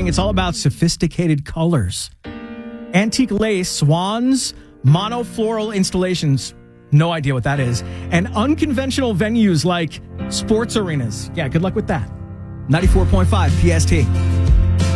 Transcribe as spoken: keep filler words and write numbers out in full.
wedding, it's all about sophisticated colors. Antique lace, swans, monofloral installations. No idea what that is. And unconventional venues like sports arenas. Yeah, good luck with that. ninety-four point five P S T.